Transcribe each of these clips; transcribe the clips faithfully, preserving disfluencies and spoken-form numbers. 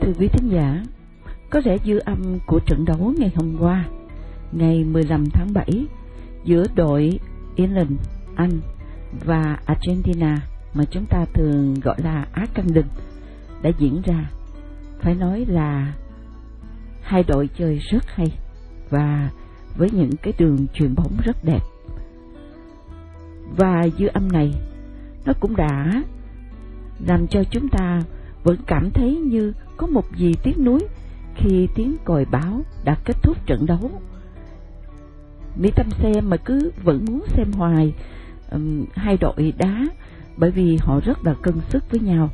Thưa quý thính giả, có lẽ dư âm của trận đấu ngày hôm qua, ngày mười lăm tháng bảy, giữa đội Ireland, Anh và Argentina mà chúng ta thường gọi là Á Căng Đinh đã diễn ra. Phải nói là hai đội chơi rất hay và với những cái đường chuyền bóng rất đẹp. Và dư âm này nó cũng đã làm cho chúng ta vẫn cảm thấy như có một gì tiếc nuối khi tiếng còi báo đã kết thúc trận đấu. Mỹ Tâm xem mà cứ vẫn muốn xem hoài um, hai đội đá, bởi vì họ rất là cân sức với nhau.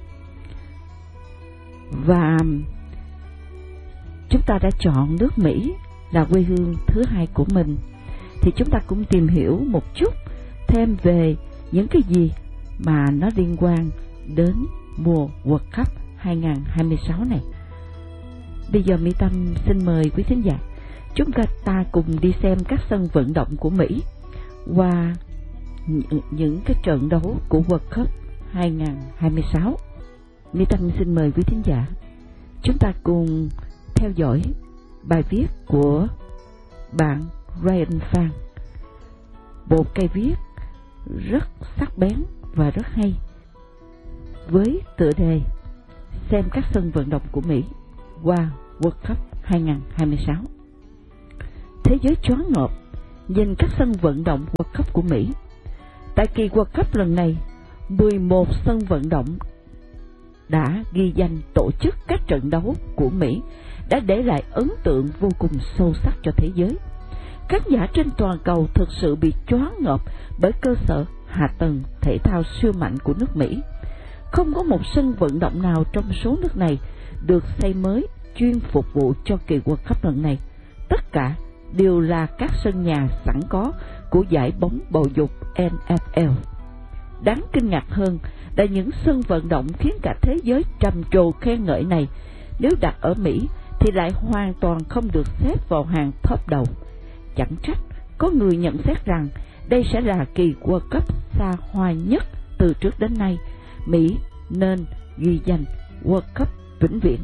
Và chúng ta đã chọn nước Mỹ là quê hương thứ hai của mình, thì chúng ta cũng tìm hiểu một chút thêm về những cái gì mà nó liên quan đến mùa World Cup hai không hai sáu này. Bây giờ Mỹ Tâm xin mời quý thính giả chúng ta cùng đi xem các sân vận động của Mỹ qua những cái trận đấu của World Cup hai không hai sáu. Mỹ Tâm xin mời quý thính giả chúng ta cùng theo dõi bài viết của bạn Ryan Phan, một cây viết rất sắc bén và rất hay với tựa đề xem các sân vận động của Mỹ qua World Cup hai không hai sáu. Thế giới choáng ngợp nhìn các sân vận động World Cup của Mỹ. Tại kỳ World Cup lần này, mười một sân vận động đã ghi danh tổ chức các trận đấu của Mỹ đã để lại ấn tượng vô cùng sâu sắc cho thế giới. Khán giả trên toàn cầu thực sự bị choáng ngợp bởi cơ sở hạ tầng thể thao siêu mạnh của nước Mỹ. Không có một sân vận động nào trong số nước này được xây mới chuyên phục vụ cho kỳ World Cup lần này. Tất cả đều là các sân nhà sẵn có của giải bóng bầu dục N F L. Đáng kinh ngạc hơn là những sân vận động khiến cả thế giới trầm trồ khen ngợi này, nếu đặt ở Mỹ thì lại hoàn toàn không được xếp vào hàng top đầu. Chẳng trách có người nhận xét rằng đây sẽ là kỳ World Cup xa hoa nhất từ trước đến nay. Mỹ nên ghi danh World Cup vĩnh viễn.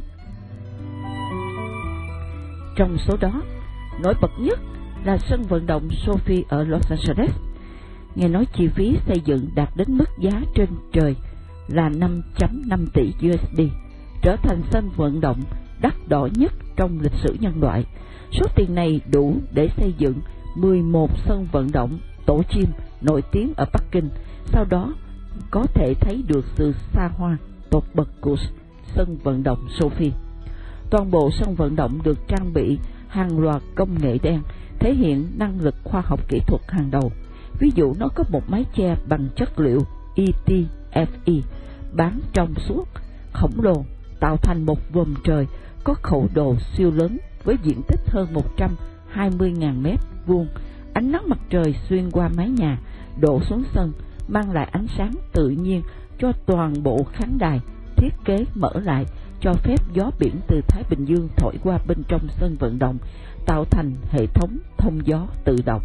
Trong số đó, nổi bật nhất là sân vận động Sophie ở Los Angeles. Nghe nói chi phí xây dựng đạt đến mức giá trên trời là năm phẩy năm tỷ U S D, trở thành sân vận động đắt đỏ nhất trong lịch sử nhân loại. Số tiền này đủ để xây dựng mười một sân vận động tổ chim nổi tiếng ở Bắc Kinh. Sau đó có thể thấy được sự xa hoa tột bậc của sân vận động Sophie. Toàn bộ sân vận động được trang bị hàng loạt công nghệ đen, thể hiện năng lực khoa học kỹ thuật hàng đầu. Ví dụ nó có một mái che bằng chất liệu E T F E bán trong suốt khổng lồ, tạo thành một vòm trời có khẩu độ siêu lớn với diện tích hơn một trăm hai mươi nghìn mét vuông. Ánh nắng mặt trời xuyên qua mái nhà đổ xuống sân, mang lại ánh sáng tự nhiên cho toàn bộ khán đài. Thiết kế mở lại cho phép gió biển từ Thái Bình Dương thổi qua bên trong sân vận động, tạo thành hệ thống thông gió tự động.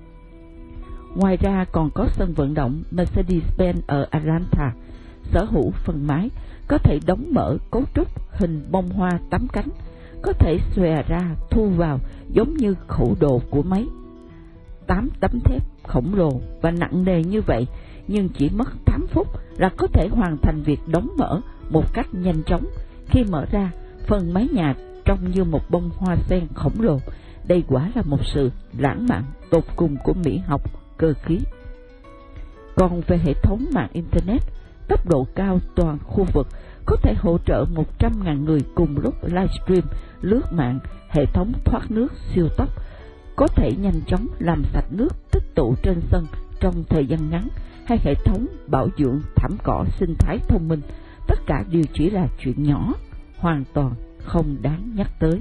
Ngoài ra còn có sân vận động Mercedes-Benz ở Atlanta, sở hữu phần mái có thể đóng mở cấu trúc hình bông hoa tám cánh, có thể xòe ra thu vào giống như khẩu đồ của máy. Tám tấm thép khổng lồ và nặng nề như vậy, nhưng chỉ mất tám phút là có thể hoàn thành việc đóng mở một cách nhanh chóng. Khi mở ra, phần mái nhà trông như một bông hoa sen khổng lồ. Đây quả là một sự lãng mạn tột cùng của mỹ học cơ khí. Còn về hệ thống mạng Internet, tốc độ cao toàn khu vực có thể hỗ trợ một trăm nghìn người cùng lúc livestream lướt mạng. Hệ thống thoát nước siêu tốc có thể nhanh chóng làm sạch nước tích tụ trên sân trong thời gian ngắn, hay hệ thống bảo dưỡng thảm cỏ sinh thái thông minh. Tất cả đều chỉ là chuyện nhỏ, hoàn toàn không đáng nhắc tới.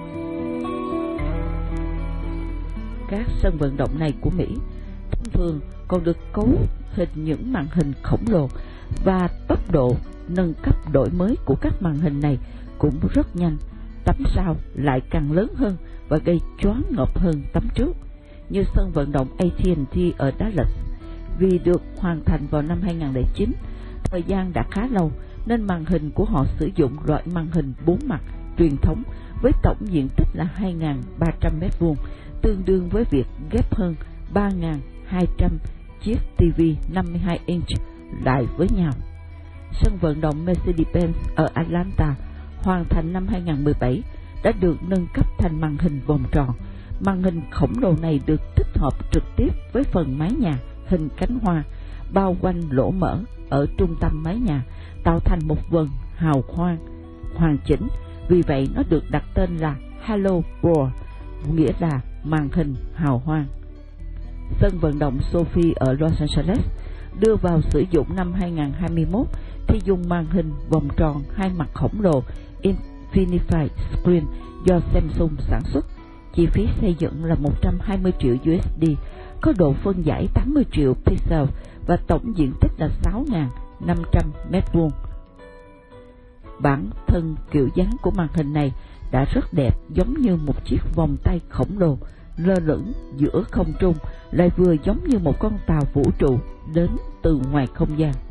Các sân vận động này của Mỹ thông thường còn được cấu hình những màn hình khổng lồ, và tốc độ nâng cấp đổi mới của các màn hình này cũng rất nhanh. Tấm sau lại càng lớn hơn và gây choáng ngợp hơn tấm trước, như sân vận động A T and T ở Dallas. Vì được hoàn thành vào năm hai không không chín, thời gian đã khá lâu nên màn hình của họ sử dụng loại màn hình bốn mặt truyền thống với tổng diện tích là hai nghìn ba trăm mét vuông, tương đương với việc ghép hơn ba nghìn hai trăm chiếc ti vi năm mươi hai inch lại với nhau. Sân vận động Mercedes-Benz ở Atlanta hoàn thành năm hai nghìn không trăm mười bảy đã được nâng cấp thành màn hình vòng tròn. Màn hình khổng lồ này được tích hợp trực tiếp với phần mái nhà hình cánh hoa bao quanh lỗ mở ở trung tâm mái nhà, tạo thành một vầng hào quang hoàn chỉnh. Vì vậy nó được đặt tên là Halo Board, nghĩa là màn hình hào quang. Sân vận động Sophie ở Los Angeles đưa vào sử dụng năm hai nghìn không trăm hai mươi mốt thì dùng màn hình vòng tròn hai mặt khổng lồ Infinity Screen do Samsung sản xuất. Chi phí xây dựng là một trăm hai mươi triệu u ét đê, có độ phân giải tám mươi triệu pixel và tổng diện tích là sáu nghìn năm trăm mét vuông. Bản thân kiểu dáng của màn hình này đã rất đẹp, giống như một chiếc vòng tay khổng lồ lơ lửng giữa không trung, lại vừa giống như một con tàu vũ trụ đến từ ngoài không gian.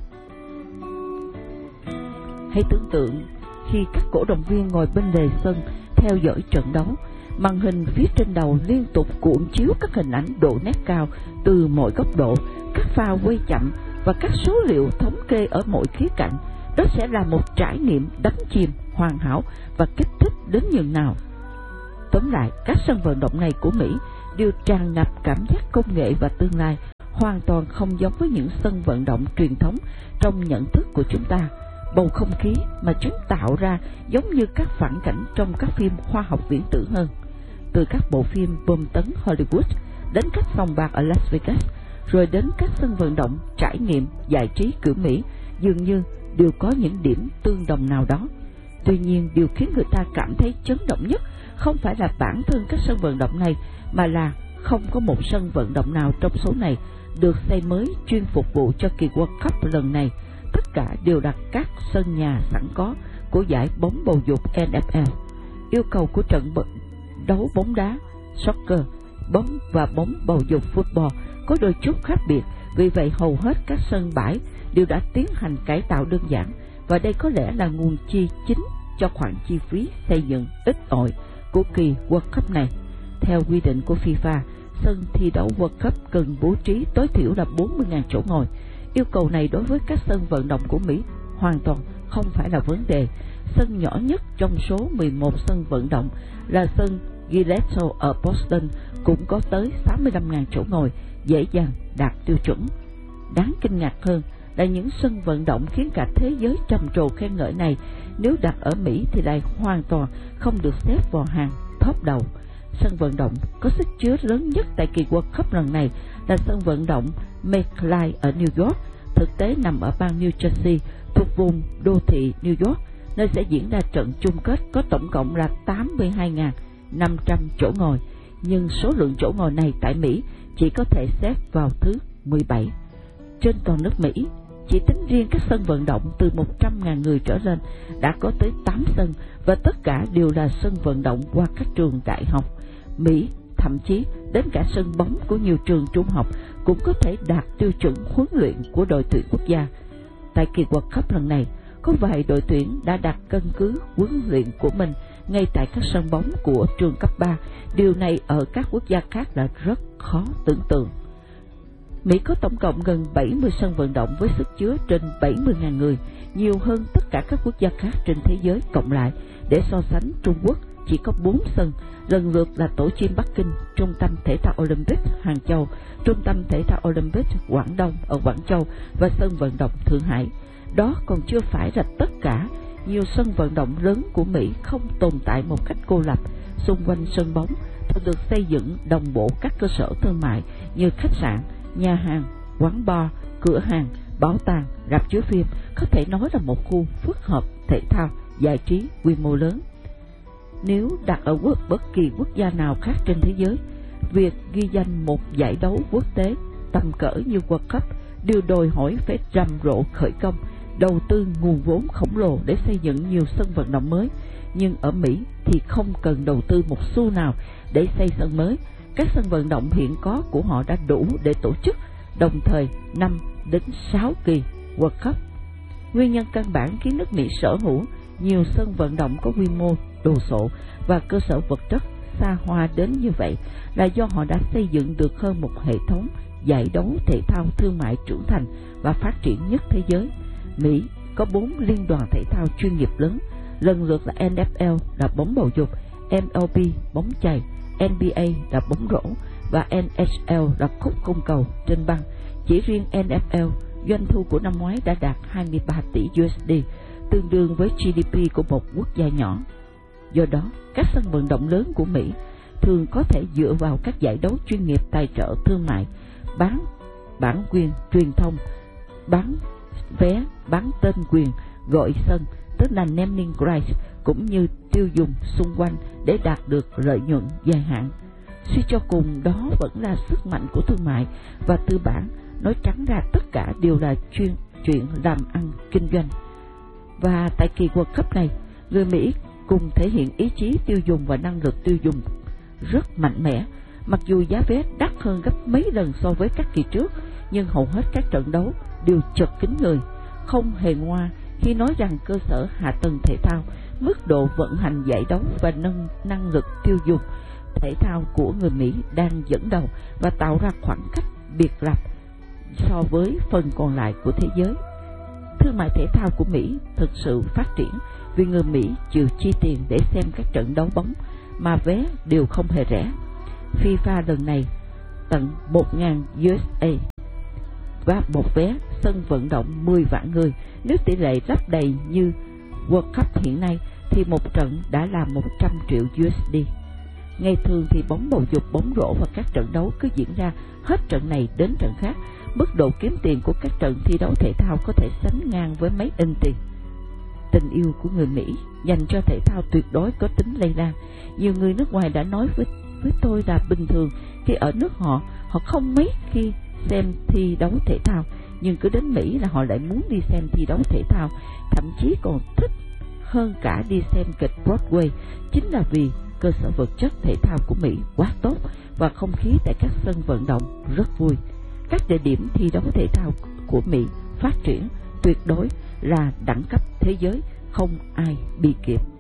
Hãy tưởng tượng khi các cổ động viên ngồi bên lề sân theo dõi trận đấu, màn hình phía trên đầu liên tục cuộn chiếu các hình ảnh độ nét cao từ mọi góc độ, các pha quay chậm và các số liệu thống kê ở mọi khía cạnh. Đó sẽ là một trải nghiệm đắm chìm hoàn hảo và kích thích đến nhường nào. Tóm lại, các sân vận động này của Mỹ đều tràn ngập cảm giác công nghệ và tương lai, hoàn toàn không giống với những sân vận động truyền thống trong nhận thức của chúng ta. Bầu không khí mà chúng tạo ra giống như các phản cảnh trong các phim khoa học viễn tưởng hơn. Từ các bộ phim bom tấn Hollywood đến các sòng bạc ở Las Vegas, rồi đến các sân vận động trải nghiệm giải trí kiểu Mỹ, dường như đều có những điểm tương đồng nào đó. Tuy nhiên, điều khiến người ta cảm thấy chấn động nhất không phải là bản thân các sân vận động này, mà là không có một sân vận động nào trong số này được xây mới chuyên phục vụ cho kỳ World Cup lần này. Tất cả đều đặt các sân nhà sẵn có của giải bóng bầu dục N F L. Yêu cầu của trận đấu bóng đá soccer, bóng và bóng bầu dục football có đôi chút khác biệt, vì vậy hầu hết các sân bãi đều đã tiến hành cải tạo đơn giản, và đây có lẽ là nguồn chi chính cho khoản chi phí xây dựng ít ỏi của kỳ World Cup này. Theo quy định của FIFA, sân thi đấu World Cup cần bố trí tối thiểu là bốn mươi nghìn chỗ ngồi. Yêu cầu này đối với các sân vận động của Mỹ hoàn toàn không phải là vấn đề. Sân nhỏ nhất trong số mười một sân vận động là sân Gillette ở Boston cũng có tới sáu mươi lăm nghìn chỗ ngồi, dễ dàng đạt tiêu chuẩn. Đáng kinh ngạc hơn là những sân vận động khiến cả thế giới trầm trồ khen ngợi này, nếu đặt ở Mỹ thì lại hoàn toàn không được xếp vào hàng top đầu. Sân vận động có sức chứa lớn nhất tại kỳ World Cup lần này là sân vận động MetLife ở New York, thực tế nằm ở bang New Jersey thuộc vùng đô thị New York, nơi sẽ diễn ra trận chung kết có tổng cộng là tám mươi hai nghìn năm trăm chỗ ngồi, nhưng số lượng chỗ ngồi này tại Mỹ chỉ có thể xếp vào thứ mười bảy. Trên toàn nước Mỹ, chỉ tính riêng các sân vận động từ một trăm nghìn người trở lên đã có tới tám sân, và tất cả đều là sân vận động qua các trường đại học. Mỹ thậm chí đến cả sân bóng của nhiều trường trung học cũng có thể đạt tiêu chuẩn huấn luyện của đội tuyển quốc gia. Tại kỳ World Cup lần này, có vài đội tuyển đã đặt căn cứ huấn luyện của mình ngay tại các sân bóng của trường cấp ba. Điều này ở các quốc gia khác là rất khó tưởng tượng. Mỹ có tổng cộng gần bảy mươi sân vận động với sức chứa trên bảy mươi nghìn người, nhiều hơn tất cả các quốc gia khác trên thế giới cộng lại. Để so sánh, Trung Quốc chỉ có bốn sân, lần lượt là Tổ chim Bắc Kinh, Trung tâm Thể thao Olympic Hàng Châu, Trung tâm Thể thao Olympic Quảng Đông ở Quảng Châu và sân vận động Thượng Hải. Đó còn chưa phải là tất cả. Nhiều sân vận động lớn của Mỹ không tồn tại một cách cô lập. Xung quanh sân bóng thường được xây dựng đồng bộ các cơ sở thương mại như khách sạn, nhà hàng, quán bar, cửa hàng, bảo tàng, rạp chiếu phim, có thể nói là một khu phức hợp thể thao, giải trí quy mô lớn. Nếu đặt ở quốc bất kỳ quốc gia nào khác trên thế giới, việc ghi danh một giải đấu quốc tế tầm cỡ như World Cup đều đòi hỏi phải rầm rộ khởi công, đầu tư nguồn vốn khổng lồ để xây dựng nhiều sân vận động mới. Nhưng ở Mỹ thì không cần đầu tư một xu nào để xây sân mới. Các sân vận động hiện có của họ đã đủ để tổ chức đồng thời năm đến sáu kỳ World Cup. Nguyên nhân căn bản khiến nước Mỹ sở hữu nhiều sân vận động có quy mô đồ sộ và cơ sở vật chất xa hoa đến như vậy là do họ đã xây dựng được hơn một hệ thống giải đấu thể thao thương mại trưởng thành và phát triển nhất thế giới. Mỹ có bốn liên đoàn thể thao chuyên nghiệp lớn, lần lượt là N F L là bóng bầu dục, M L B bóng chày, N B A là bóng rổ và N H L là khúc cung cầu trên băng. Chỉ riêng N F L, doanh thu của năm ngoái đã đạt hai mươi ba tỷ U S D, tương đương với G D P của một quốc gia nhỏ. Do đó, các sân vận động lớn của Mỹ thường có thể dựa vào các giải đấu chuyên nghiệp tài trợ thương mại, bán bản quyền truyền thông, bán vé, bán tên quyền, gọi sân, tức là naming rights, cũng như tiêu dùng xung quanh để đạt được lợi nhuận dài hạn. Suy cho cùng, đó vẫn là sức mạnh của thương mại và tư bản. Nói trắng ra, tất cả đều là chuyên chuyện làm ăn kinh doanh. Và tại kỳ World Cup này, người Mỹ cùng thể hiện ý chí tiêu dùng và năng lực tiêu dùng rất mạnh mẽ. Mặc dù giá vé đắt hơn gấp mấy lần so với các kỳ trước, nhưng hầu hết các trận đấu đều chật kín người. Không hề ngoa khi nói rằng cơ sở hạ tầng thể thao, mức độ vận hành giải đấu và nâng năng lực tiêu dùng thể thao của người Mỹ đang dẫn đầu và tạo ra khoảng cách biệt lập so với phần còn lại của thế giới. Thương mại thể thao của Mỹ thực sự phát triển vì người Mỹ chịu chi tiền để xem các trận đấu bóng mà vé đều không hề rẻ. FIFA lần này tận một nghìn U S A và một vé sân vận động mười vạn người. Nếu tỷ lệ lấp đầy như World Cup hiện nay thì một trận đã là một trăm triệu U S D. Ngày thường thì bóng bầu dục, bóng rổ và các trận đấu cứ diễn ra hết trận này đến trận khác. Mức độ kiếm tiền của các trận thi đấu thể thao có thể sánh ngang với mấy in tiền. Tình yêu của người Mỹ dành cho thể thao tuyệt đối có tính lây lan. Nhiều người nước ngoài đã nói với, với tôi là bình thường khi ở nước họ, họ không mấy khi xem thi đấu thể thao, nhưng cứ đến Mỹ là họ lại muốn đi xem thi đấu thể thao, thậm chí còn thích hơn cả đi xem kịch Broadway. Chính là vì cơ sở vật chất thể thao của Mỹ quá tốt và không khí tại các sân vận động rất vui. Các địa điểm thi đấu thể thao của Mỹ phát triển tuyệt đối là đẳng cấp thế giới, không ai bị kịp.